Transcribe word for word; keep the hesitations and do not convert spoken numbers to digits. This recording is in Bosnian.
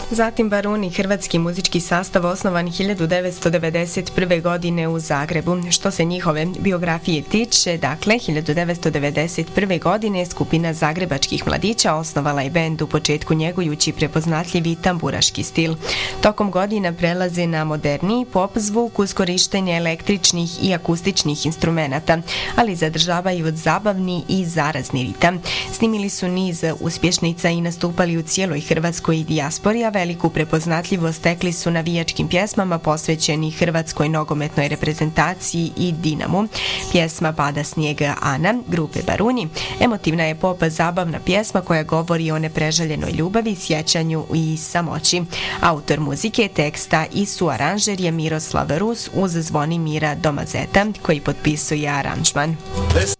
Zatim Baruni, hrvatski muzički sastav osnovan hiljadu devetsto devedeset prve. godine u Zagrebu. Što se njihove biografije tiče, dakle, hiljadu devetsto devedeset prve. godine skupina zagrebačkih mladića osnovala je bend u početku njegujući prepoznatljivi tamburaški stil. Tokom godina prelaze na moderniji pop zvuk uz korištenje električnih i akustičnih instrumenata, ali zadržavaju zabavni i zarazni ritam. Snimili su niz uspješnica i nastupali u cijeloj Hrvatskoj i dijaspori, a veliku prepoznatljivost stekli su navijačkim pjesmama posvećeni hrvatskoj nogometnoj reprezentaciji i Dinamu. Pjesma Pada snijeg Ana, grupe Baruni, emotivna je pop zabavna pjesma koja govori o nepreželjenoj ljubavi, sjećanju i samoći. Autor muzike, teksta i suaranžer je Miroslav Rus uz Zvonimira Domazeta koji potpisuje aranžman.